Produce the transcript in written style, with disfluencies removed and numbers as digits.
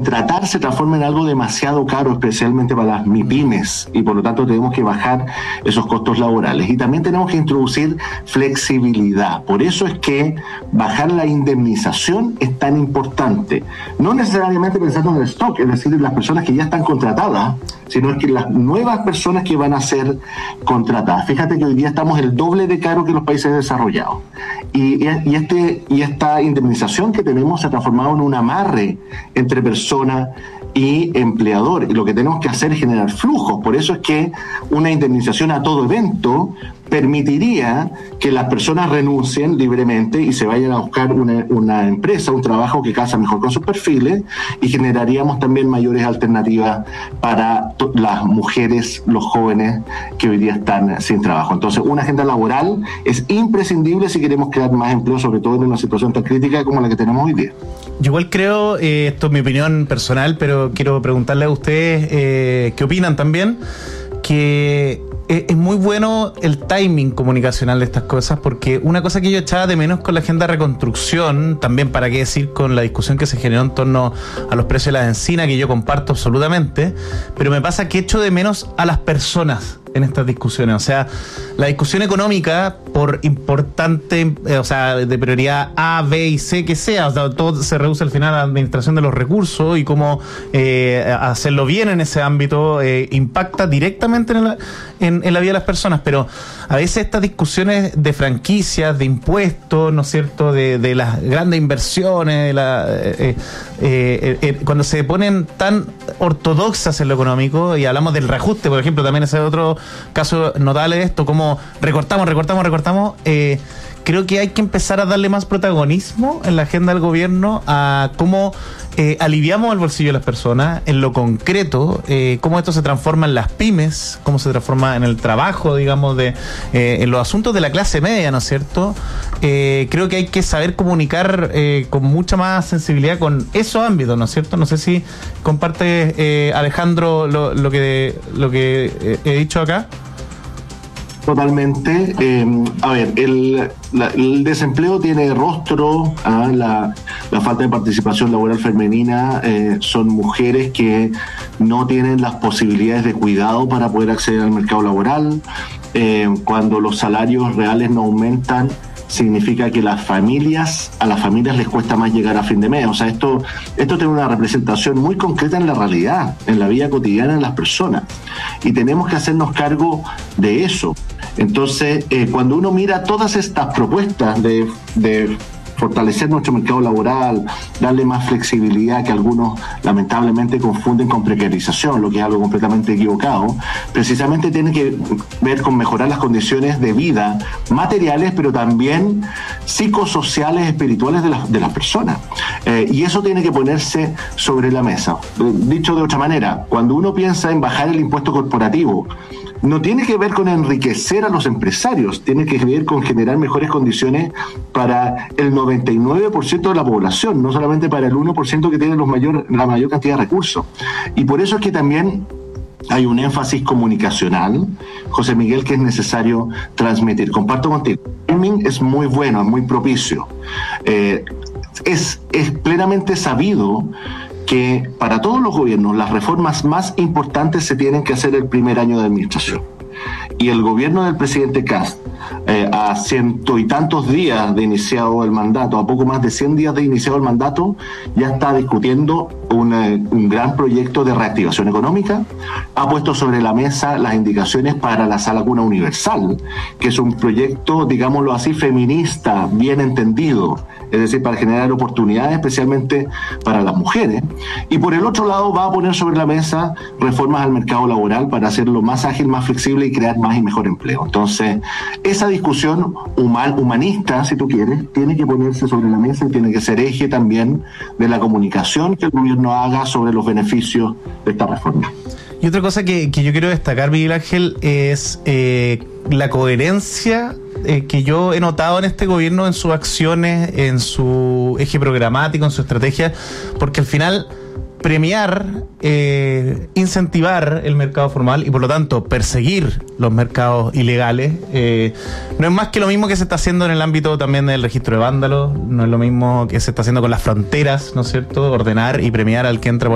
contratar se transforma en algo demasiado caro, especialmente para las MIPYMES, y por lo tanto tenemos que bajar esos costos laborales. Y también tenemos que introducir flexibilidad. Por eso es que bajar la indemnización es tan importante. No necesariamente pensando en el stock, es decir, en las personas que ya están contratadas, sino es que las nuevas personas que van a ser contratadas. Fíjate que hoy día estamos el doble de caro que los países desarrollados. Y esta indemnización que tenemos se ha transformado en un amarre entre persona y empleador. Y lo que tenemos que hacer es generar flujos. Por eso es que una indemnización a todo evento permitiría que las personas renuncien libremente y se vayan a buscar una empresa, un trabajo que casa mejor con sus perfiles, y generaríamos también mayores alternativas para las mujeres, los jóvenes que hoy día están sin trabajo. Entonces, una agenda laboral es imprescindible si queremos crear más empleo, sobre todo en una situación tan crítica como la que tenemos hoy día. Yo igual creo, esto es mi opinión personal, pero quiero preguntarle a ustedes qué opinan también, que es muy bueno el timing comunicacional de estas cosas, porque una cosa que yo echaba de menos con la agenda de reconstrucción, también para qué decir con la discusión que se generó en torno a los precios de la bencina, que yo comparto absolutamente, pero me pasa que echo de menos a las personas en estas discusiones. O sea, la discusión económica, por importante, o sea, de prioridad A, B y C que sea, o sea, todo se reduce al final a la administración de los recursos y cómo hacerlo bien en ese ámbito impacta directamente en la vida de las personas. Pero a veces estas discusiones de franquicias, de impuestos, ¿no es cierto?, de las grandes inversiones, cuando se ponen tan ortodoxas en lo económico, y hablamos del reajuste, por ejemplo, también ese es otro caso notable de esto, como recortamos, creo que hay que empezar a darle más protagonismo en la agenda del gobierno a cómo aliviamos el bolsillo de las personas, en lo concreto, cómo esto se transforma en las pymes, cómo se transforma en el trabajo, digamos, en los asuntos de la clase media, ¿no es cierto? Creo que hay que saber comunicar con mucha más sensibilidad con esos ámbitos, ¿no es cierto? No sé si comparte, Alejandro, lo que he dicho acá. Totalmente. A ver, el desempleo tiene rostro, la falta de participación laboral femenina, son mujeres que no tienen las posibilidades de cuidado para poder acceder al mercado laboral. Cuando los salarios reales no aumentan, significa que a las familias les cuesta más llegar a fin de mes. O sea, esto tiene una representación muy concreta en la realidad, en la vida cotidiana de las personas, y tenemos que hacernos cargo de eso. Entonces, cuando uno mira todas estas propuestas de fortalecer nuestro mercado laboral, darle más flexibilidad, que algunos lamentablemente confunden con precarización, lo que es algo completamente equivocado, precisamente tiene que ver con mejorar las condiciones de vida materiales, pero también psicosociales, espirituales de las personas. Y eso tiene que ponerse sobre la mesa. Dicho de otra manera, cuando uno piensa en bajar el impuesto corporativo, no tiene que ver con enriquecer a los empresarios, tiene que ver con generar mejores condiciones para el 99% de la población, no solamente para el 1% que tiene la mayor cantidad de recursos. Y por eso es que también hay un énfasis comunicacional, José Miguel, que es necesario transmitir. Comparto contigo, el timing es muy bueno, es muy propicio. Es plenamente sabido que para todos los gobiernos las reformas más importantes se tienen que hacer el primer año de administración. Y el gobierno del presidente Kast, a 100 y tantos días de iniciado el mandato, a poco más de 100 días de iniciado el mandato, ya está discutiendo un gran proyecto de reactivación económica. Ha puesto sobre la mesa las indicaciones para la Sala Cuna Universal, que es un proyecto, digámoslo así, feminista, bien entendido, es decir, para generar oportunidades especialmente para las mujeres. Y por el otro lado va a poner sobre la mesa reformas al mercado laboral para hacerlo más ágil, más flexible y crear más y mejor empleo. Entonces, esa discusión humanista, si tú quieres, tiene que ponerse sobre la mesa y tiene que ser eje también de la comunicación que el gobierno haga sobre los beneficios de esta reforma. Y otra cosa que yo quiero destacar, Miguel Ángel, es la coherencia que yo he notado en este gobierno, en sus acciones, en su eje programático, en su estrategia, porque al final premiar, incentivar el mercado formal y por lo tanto perseguir los mercados ilegales no es más que lo mismo que se está haciendo en el ámbito también del registro de vándalos, no es lo mismo que se está haciendo con las fronteras, ¿no es cierto? Ordenar y premiar al que entra por